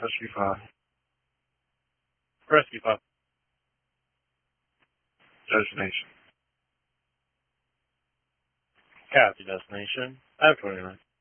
Rescue 5. Rescue 5. Destination. Copy destination. I have 29.